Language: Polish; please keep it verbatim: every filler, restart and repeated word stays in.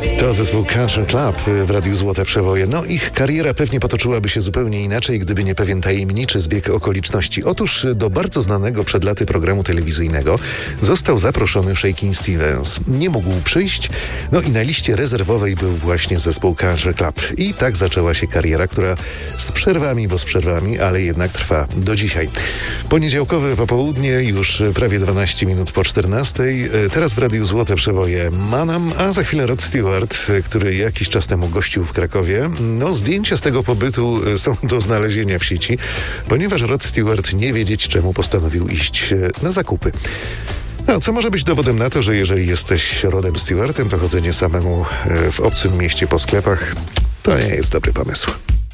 To zespół Country Club w Radiu Złote Przewoje. No, ich kariera pewnie potoczyłaby się zupełnie inaczej, gdyby nie pewien tajemniczy zbieg okoliczności. Otóż do bardzo znanego przed laty programu telewizyjnego został zaproszony Shakin' Stevens. Nie mógł przyjść, no i na liście rezerwowej był właśnie zespół Country Club. I tak zaczęła się kariera, która z przerwami, bo z przerwami, ale jednak trwa do dzisiaj. Poniedziałkowe popołudnie, już prawie dwanaście minut po czternastej. Teraz w Radiu Złote Przewoje Manam, a za chwilę Rod Stewart, który jakiś czas temu gościł w Krakowie. No, zdjęcia z tego pobytu są do znalezienia w sieci, ponieważ Rod Stewart nie wiedzieć czemu postanowił iść na zakupy. No, co może być dowodem na to, że jeżeli jesteś Rodem Stewartem, to chodzenie samemu w obcym mieście po sklepach to nie jest dobry pomysł.